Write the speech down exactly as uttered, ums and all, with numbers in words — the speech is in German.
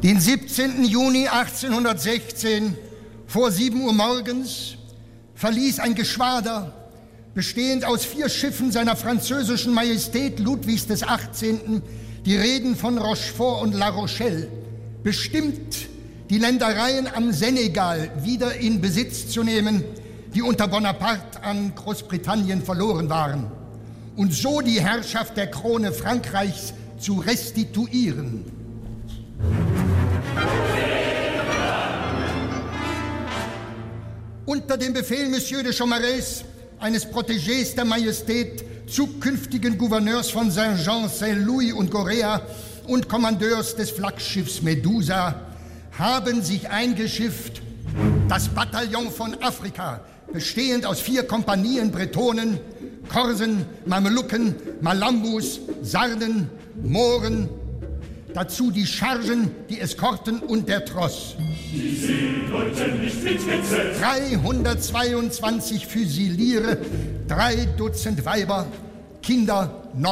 Den siebzehnten Juni achtzehnhundertsechzehn vor sieben Uhr morgens verließ ein Geschwader, bestehend aus vier Schiffen seiner französischen Majestät Ludwigs des Achtzehnten, die Reeden von Rochefort und La Rochelle, bestimmt, die Ländereien am Senegal wieder in Besitz zu nehmen, die unter Bonaparte an Großbritannien verloren waren, und so die Herrschaft der Krone Frankreichs zu restituieren. Unter dem Befehl Monsieur de Chaumareix, eines Protégés der Majestät, zukünftigen Gouverneurs von Saint-Jean, Saint-Louis und Gorea und Kommandeurs des Flaggschiffs Medusa, haben sich eingeschifft das Bataillon von Afrika, bestehend aus vier Kompanien Bretonen, Korsen, Mamelucken, Malambus, Sarden, Mohren, dazu die Chargen, die Eskorten und der Tross. Die Seeleute nicht mit Hitze. dreihundertzweiundzwanzig Füsiliere, drei Dutzend Weiber, Kinder,